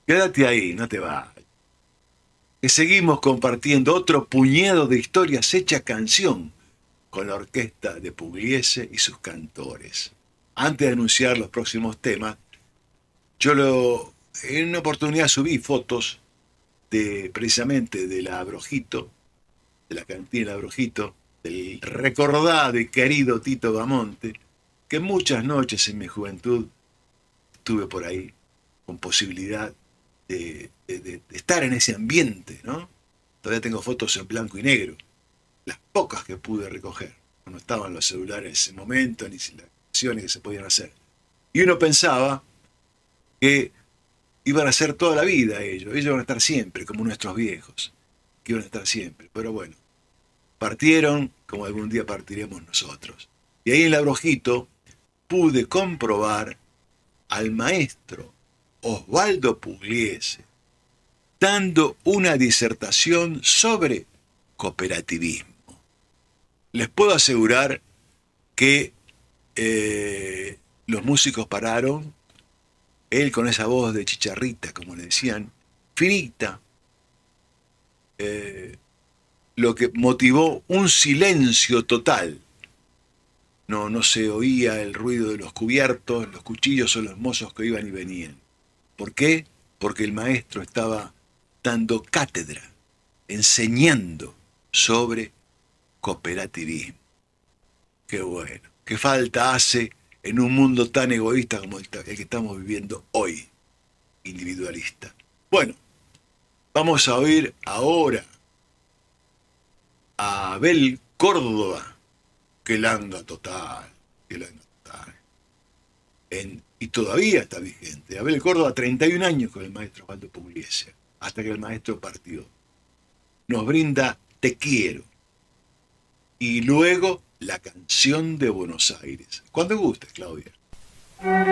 Quédate ahí, no te vayas. Que seguimos compartiendo otro puñado de historias hecha canción con la orquesta de Pugliese y sus cantores. Antes de anunciar los próximos temas, en una oportunidad subí fotos de precisamente de la Abrojito, de la cantina Abrojito, del recordado y querido Tito Gamonte, que muchas noches en mi juventud estuve por ahí con posibilidad de estar en ese ambiente, ¿no? Todavía tengo fotos en blanco y negro, las pocas que pude recoger. No estaban los celulares en ese momento, ni las acciones que se podían hacer. Y uno pensaba que iban a ser toda la vida ellos van a estar siempre, como nuestros viejos, que iban a estar siempre. Pero bueno, partieron como algún día partiremos nosotros. Y ahí en la Brojito pude comprobar al maestro Osvaldo Pugliese dando una disertación sobre cooperativismo. Les puedo asegurar que los músicos pararon, él con esa voz de chicharrita, como le decían, finita, eh, lo que motivó un silencio total. No se oía el ruido de los cubiertos, los cuchillos o los mozos que iban y venían. ¿Por qué? Porque el maestro estaba dando cátedra, enseñando sobre cooperativismo. Qué bueno. Qué falta hace en un mundo tan egoísta como el que estamos viviendo hoy, individualista. Bueno, vamos a oír ahora a Abel Córdoba. Qué langa total, qué langa total. Y todavía está vigente. Abel Córdoba, 31 años con el maestro Osvaldo Pugliese, hasta que el maestro partió. Nos brinda Te quiero. Y luego la canción de Buenos Aires. Cuando guste, Claudia.